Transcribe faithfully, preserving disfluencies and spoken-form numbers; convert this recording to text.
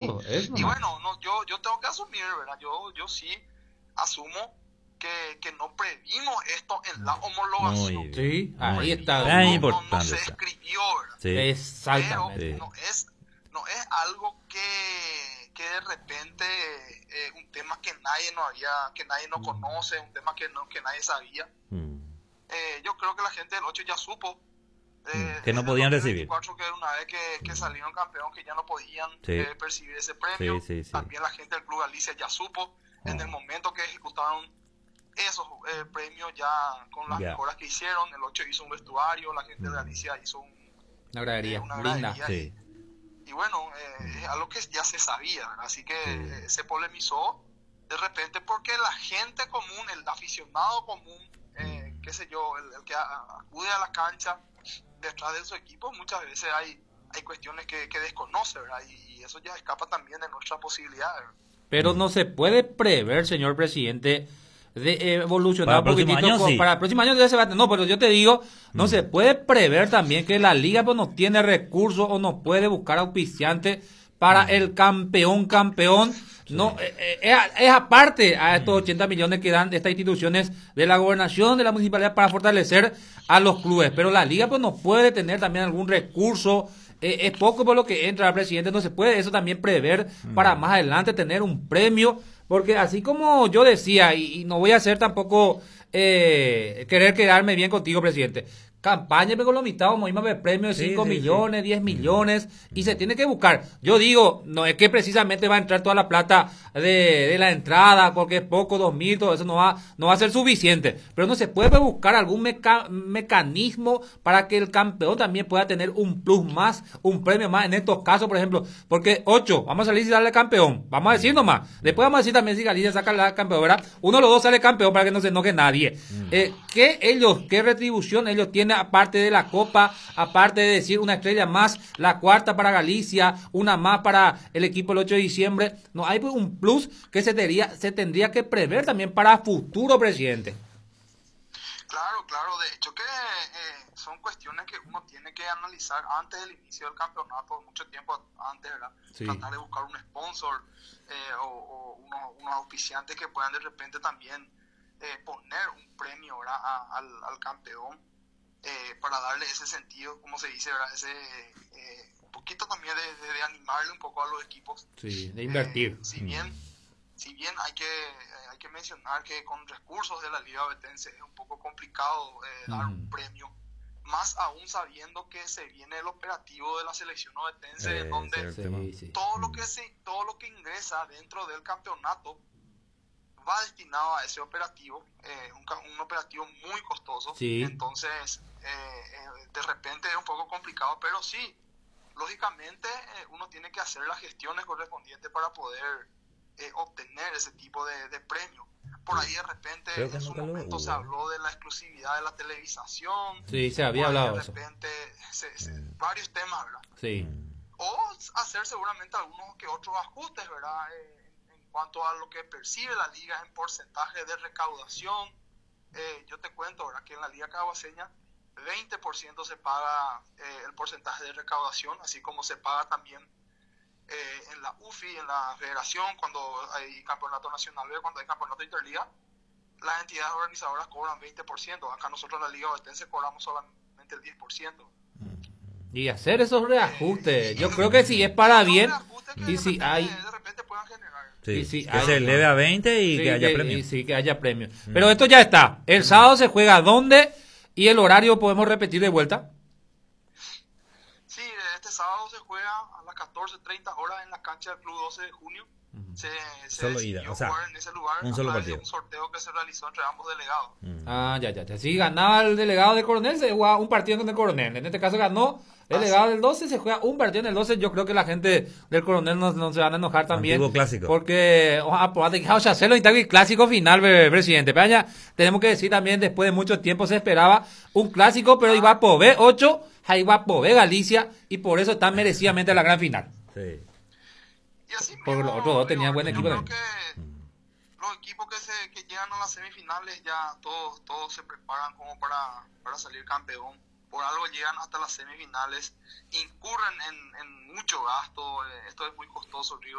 eso, y, eso y no. bueno, no, yo, yo tengo que asumir, ¿verdad? Yo, yo sí asumo que, que no previmos esto en la homologación. Muy bien. Sí, muy ahí bien. está. Es No, no, no importante. se Está. escribió, ¿verdad? Sí. Pero Exactamente. Sí. no es, no es algo que, que de repente eh, un tema que nadie no había, que nadie no conoce, un tema que no, que nadie sabía. Mm. Eh, yo creo que la gente del ocho ya supo eh, Que no en el podían dos mil recibir. veinticuatro, que una vez que, que salieron campeón, que ya no podían Sí. eh, percibir ese premio. Sí, sí, sí. También la gente del Club Galicia ya supo en Oh. el momento que ejecutaron esos eh, premios, ya con las Ya. mejoras que hicieron. El ocho hizo un vestuario, la gente de Galicia hizo un, Una eh, gradería una linda. gradería. Sí. Y, y bueno, eh, es algo que ya se sabía, ¿verdad? Así que Sí. eh, se polemizó de repente porque la gente común, el aficionado común, eh, qué sé yo, el, el que a- acude a la cancha detrás de su equipo, muchas veces hay, hay cuestiones que, que desconoce, ¿verdad? Y, y eso ya escapa también de nuestra posibilidad, ¿verdad? Pero no se puede prever, señor presidente, de evolucionar Para el un próximo poquitito. año, con- sí. Para el próximo año ya se va a... No, pero yo te digo, no se puede prever también que la liga pues, no tiene recursos o no puede buscar auspiciantes para el campeón, campeón. No, eh, eh, es, es aparte a estos ochenta millones que dan estas instituciones de la gobernación, de la municipalidad para fortalecer a los clubes. Pero la liga pues no puede tener también algún recurso. Eh, es poco por lo que entra el presidente, no se puede eso también prever para más adelante tener un premio, porque así como yo decía, y, y no voy a hacer tampoco eh, querer quedarme bien contigo, presidente, campaña con los mitad, como mismo premio de Sí, cinco sí, millones, diez millones, y se tiene que buscar. Yo digo, no es que precisamente va a entrar toda la plata de, de la entrada, porque es poco, dos mil, todo eso no va, no va a ser suficiente. Pero no se puede buscar algún meca- mecanismo para que el campeón también pueda tener un plus más, un premio más en estos casos, por ejemplo, porque ocho, vamos a salir y darle campeón, vamos a decir nomás. Después vamos a decir también si Galicia saca la campeón, ¿verdad? Uno de los dos sale campeón para que no se enoje nadie. Eh, ¿Qué ellos, qué retribución ellos tienen aparte de la Copa, aparte de decir una estrella más, la cuarta para Galicia, una más para el equipo el ocho de diciembre? No hay pues, un plus que se tendría, se tendría que prever también para futuro, presidente. Claro, claro, de hecho que eh, son cuestiones que uno tiene que analizar antes del inicio del campeonato, mucho tiempo antes, ¿verdad? Sí. Tratar de buscar un sponsor eh, o, o unos, unos auspiciantes que puedan de repente también eh, poner un premio, ¿verdad? A, al, al campeón, eh, para darle ese sentido, como se dice, ¿verdad? Ese eh, un poquito también de, de, de animarle un poco a los equipos. Sí, de invertir. Eh, si bien si bien hay que eh, hay que mencionar que con recursos de la Liga Betense es un poco complicado eh, dar Ujú. un premio, más aún sabiendo que se viene el operativo de la selección ovetense, Eh, en donde cierto. tema. Sí, sí. todo lo que se, todo lo que ingresa dentro del campeonato va destinado a ese operativo, eh, un, ca- un operativo muy costoso. Sí. Entonces eh, eh, de repente es un poco complicado, pero sí, lógicamente eh, uno tiene que hacer las gestiones correspondientes para poder eh, obtener ese tipo de, de premio. Por ahí de repente Creo que en su nunca lo momento hubo. se habló de la exclusividad de la televisación. Sí, se había Por ahí hablado de de eso. repente se- se- varios temas, ¿verdad? Sí. O hacer seguramente algunos que otros ajustes, ¿verdad? Eh, en, en cuanto a lo que percibe la liga en porcentaje de recaudación. Eh, yo te cuento, ¿verdad? Que en la liga caguaseña veinte por ciento se paga eh, el porcentaje de recaudación, así como se paga también eh, en la U F I, en la federación, cuando hay campeonato nacional B, cuando hay campeonato interliga, las entidades organizadoras cobran veinte por ciento. Acá nosotros en la liga ovetense cobramos solamente el diez por ciento. Y hacer esos reajustes, Eh, yo y- creo que si es para son bien, reajustes que y de si repente- hay... de repente puedan generar. Sí. Y sí, que hay- se eleve a veinte y Sí, que haya que- premio. y sí, que haya premio. Pero esto ya está. El sábado se juega ¿dónde? Y el horario podemos repetir de vuelta. Sí, este sábado se juega a las catorce treinta horas en la cancha del Club doce de junio. Se, se Solo decidió ida, o sea, jugar en ese lugar un a solo través de partido. un sorteo que se realizó entre ambos delegados. Ah, ya, ya, ya. Si ganaba el delegado de Coronel, se juega un partido con el Coronel. En este caso ganó el Ah, delegado del doce, se juega un partido en el doce. Yo creo que la gente del Coronel no, no se van a enojar también. Antiguo clásico. Porque, ojalá, pues, ha dejado ya hacerlo y tal, el clásico final, be- presidente. Pero ya tenemos que decir también, después de mucho tiempo se esperaba un clásico, pero iba a Pové ocho, ahí va a Pové Galicia, y por eso está merecidamente la gran final. Sí. Y así Porque mismo, los otros dos tenían yo- buen yo equipo creo también. que los equipos que se que llegan a las semifinales ya todos todos se preparan como para, para salir campeón. Por algo llegan hasta las semifinales, incurren en, en mucho gasto, eh, esto es muy costoso, Río.